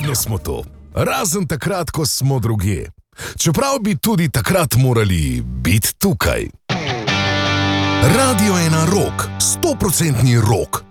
Vedno smo tu, razen takrat, ko smo drugje. Čeprav bi tudi takrat morali biti tukaj. Radio 1 Rock, 100% rock.